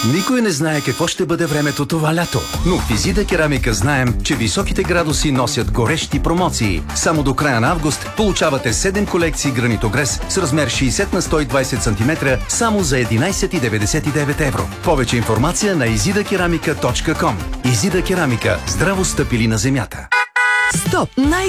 Никой не знае какво ще бъде времето това лято. Но в Изида Керамика знаем, че високите градуси носят горещи промоции. Само до края на август получавате 7 колекции гранитогрес с размер 60 на 120 см само за 11,99 евро. Повече информация на izidakeramika.com. Изида Керамика. Здраво стъпили на земята. Стоп!